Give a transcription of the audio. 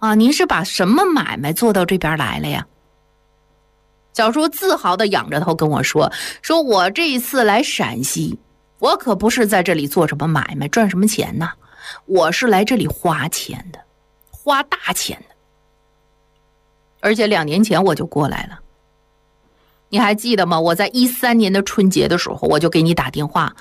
您是把什么买卖做到这边来了呀？小叔自豪地仰着头跟我说我这一次来陕西，我可不是在这里做什么买卖赚什么钱呐，我是来这里花钱的，花大钱的。而且2年前我就过来了，你还记得吗？我在13年的春节的时候我就给你打电话，